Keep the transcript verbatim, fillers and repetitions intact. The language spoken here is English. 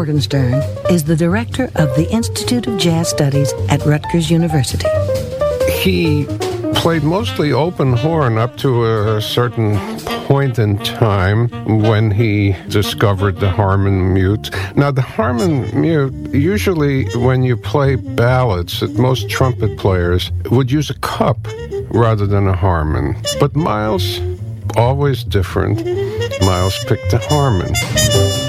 Morgenstern is the director of the Institute of Jazz Studies at Rutgers University. He played mostly open horn up to a certain point in time when he discovered the Harmon mute. Now, the Harmon mute, usually when you play ballads, most trumpet players would use a cup rather than a Harmon. But Miles, always different, Miles picked the Harmon.